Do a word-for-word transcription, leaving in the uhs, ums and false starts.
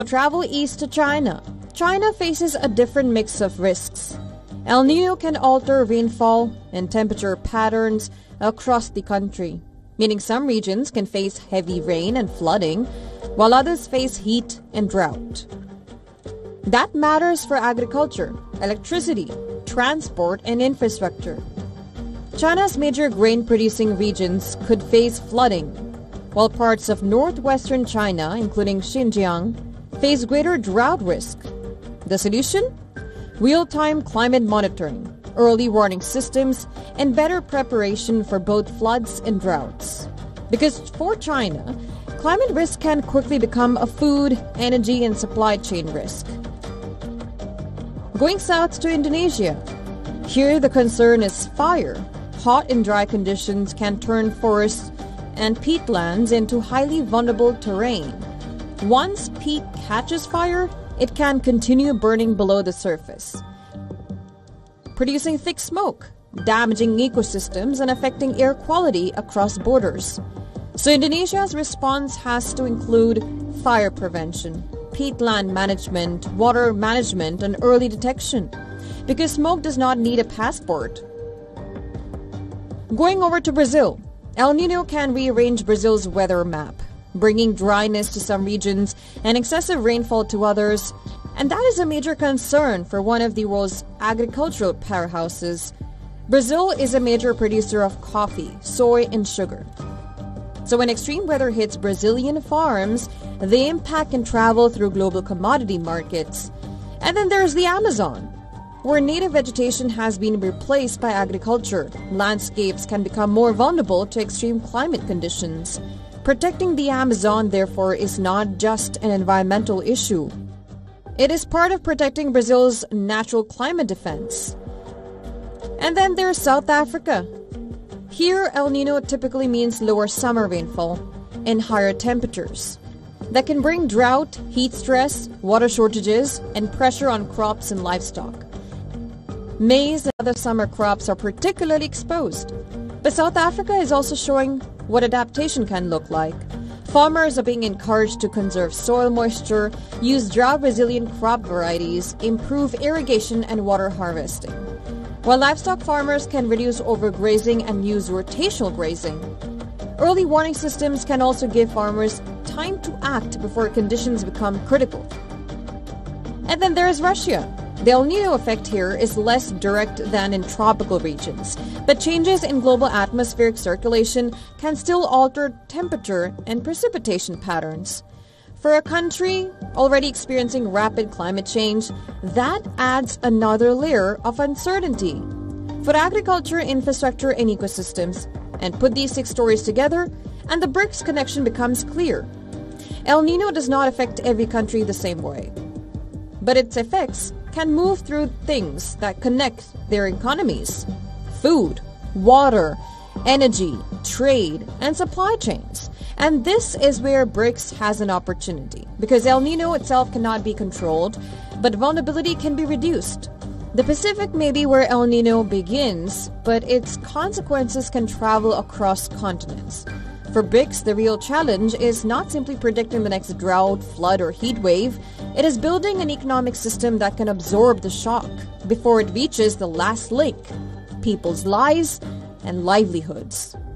Travel east to China. China faces a different mix of risks. El Nino can alter rainfall and temperature patterns across the country, meaning some regions can face heavy rain and flooding, while others face heat and drought. That matters for agriculture, electricity, transport, and infrastructure. China's major grain-producing regions could face flooding, while parts of northwestern China, including Xinjiang, face greater drought risk. The solution? Real-time climate monitoring, early warning systems, and better preparation for both floods and droughts. Because for China, climate risk can quickly become a food, energy, and supply chain risk. Going south to Indonesia. Here the concern is fire. Hot and dry conditions can turn forests and peatlands into highly vulnerable terrain. Once peat catches fire, it can continue burning below the surface, producing thick smoke, damaging ecosystems and affecting air quality across borders. So Indonesia's response has to include fire prevention, peatland management, water management, and early detection, because smoke does not need a passport. Going over to Brazil, El Nino can rearrange Brazil's weather map, bringing dryness to some regions and excessive rainfall to others, and that is a major concern for one of the world's agricultural powerhouses. Brazil is a major producer of coffee, soy, and sugar. So when extreme weather hits Brazilian farms, the impact can travel through global commodity markets. And then there's the Amazon, where native vegetation has been replaced by agriculture. Landscapes can become more vulnerable to extreme climate conditions. Protecting the Amazon, therefore, is not just an environmental issue. It is part of protecting Brazil's natural climate defense. And then there's South Africa. Here, El Nino typically means lower summer rainfall and higher temperatures that can bring drought, heat stress, water shortages, and pressure on crops and livestock. Maize and other summer crops are particularly exposed. But South Africa is also showing what adaptation can look like. Farmers are being encouraged to conserve soil moisture, use drought-resilient crop varieties, improve irrigation and water harvesting. While livestock farmers can reduce overgrazing and use rotational grazing. Early warning systems can also give farmers time to act before conditions become critical. And then there is Russia. The El Nino effect here is less direct than in tropical regions, but changes in global atmospheric circulation can still alter temperature and precipitation patterns. For a country already experiencing rapid climate change, that adds another layer of uncertainty. For agriculture, infrastructure, and ecosystems, and put these six stories together, and the BRICS connection becomes clear. El Nino does not affect every country the same way, but its effects can move through things that connect their economies: food, water, energy, trade, and supply chains. And this is where BRICS has an opportunity, because El Nino itself cannot be controlled, but vulnerability can be reduced. The Pacific may be where El Nino begins, but its consequences can travel across continents. For BRICS, the real challenge is not simply predicting the next drought, flood, or heat wave. It is building an economic system that can absorb the shock before it reaches the last link: people's lives and livelihoods.